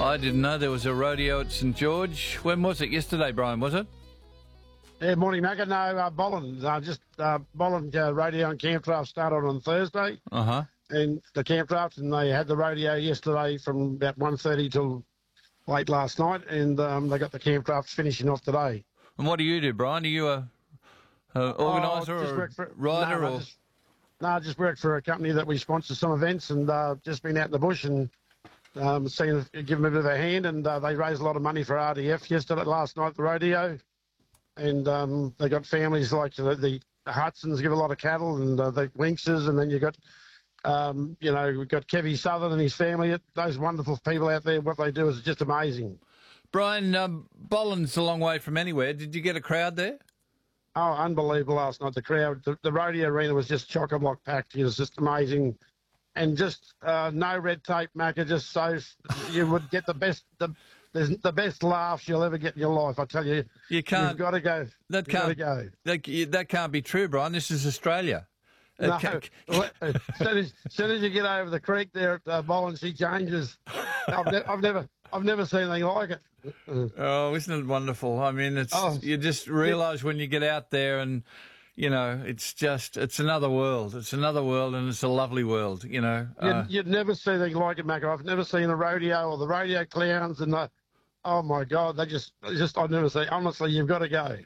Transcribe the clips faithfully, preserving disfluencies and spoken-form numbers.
I didn't know there was a rodeo at St George. When was it? Yesterday, Brian, was it? Yeah, morning, Macca. No, uh, Bolland. Uh, just uh, Bolland uh, rodeo and camp draft started on Thursday. Uh-huh. And the camp draft, and they had the rodeo yesterday from about one thirty till late last night, and um, they got the camp draft finishing off today. And what do you do, Brian? Are you a, a organiser oh, or for, rider? No, or? I just, no, I just work for a company that we sponsor some events, and uh, just been out in the bush and um, seen, give them a bit of a hand, and uh, they raised a lot of money for R D F yesterday, last night, the rodeo. And um, they got families like the, the Hudsons give a lot of cattle, and uh, the Winxes, and then you got, um, you know, we've got Kevy Southern and his family. Those wonderful people out there, what they do is just amazing. Brian, um, Bolland's a long way from anywhere. Did you get a crowd there? Oh, unbelievable last night. The crowd, the, the rodeo arena was just chock-a-block packed. It was just amazing. And just uh, no red tape, Macca, just so you would get the best... The, There's the best laughs you'll ever get in your life. I tell you, you can't. You've got to go. That You've can't got to go. That, that can't be true, Brian. This is Australia. No. Can, as, soon as, as soon as you get over the creek there at uh, Bolland, she changes. I've, ne- I've never, I've never seen anything like it. Oh, isn't it wonderful? I mean, it's oh, you just realise when you get out there and. You know, it's just, it's another world. It's another world, and it's a lovely world, you know. You'd, Uh, you'd never see anything like it, Macca. I've never seen a rodeo or the rodeo clowns and the, oh, my God, they just, they just I've never seen. Honestly, you've got to go.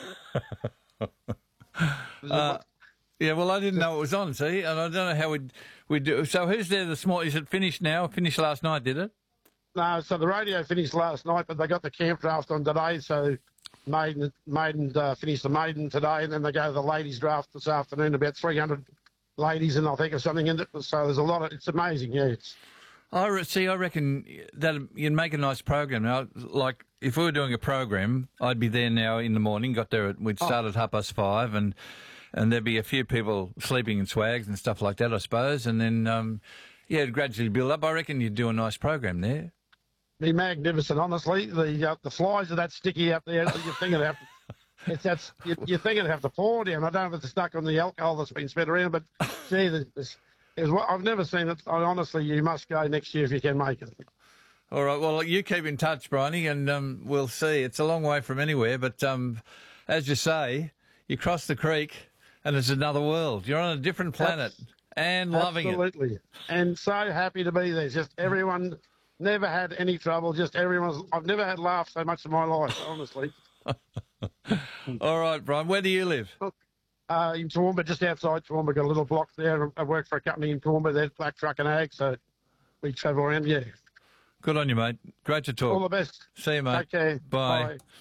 uh, yeah, well, I didn't know it was on, see, and I don't know how we'd, we'd do. So who's there this morning? Is it finished now? Finished last night, did it? No, so the rodeo finished last night, but they got the camp draft on today, so... Maiden, maiden uh, finished the maiden today, and then they go to the ladies draft this afternoon. About three hundred ladies, and I think or something in it. So there's a lot of. It's amazing, yeah. It's, I re- see. I reckon that you'd make a nice program. Now, like if we were doing a program, I'd be there now in the morning. Got there, at, we'd start oh. at half past five, and and there'd be a few people sleeping in swags and stuff like that, I suppose. And then um, yeah, it'd gradually build up. I reckon you'd do a nice program there. Be magnificent, honestly. The uh, the flies are that sticky up there. You think it'd have to, it's that's you, you think it'd have to pour down. I don't know if it's stuck on the alcohol that's been spread around, but gee, this, is I've never seen it. I, honestly, you must go next year if you can make it. All right. Well, you keep in touch, Bryony, and um, we'll see. It's a long way from anywhere, but um, as you say, you cross the creek and it's another world. You're on a different planet that's, and loving absolutely. it. Absolutely, and so happy to be there. Just everyone. Never had any trouble, just everyone's... I've never had laugh so much in my life, honestly. All right, Brian, where do you live? Uh, in Toowoomba, just outside Toowoomba. Got a little block there. I work for a company in Toowoomba, they're Black Truck and Ag, so we travel around, yeah. Good on you, mate. Great to talk. All the best. See you, mate. Take care. Bye. Bye.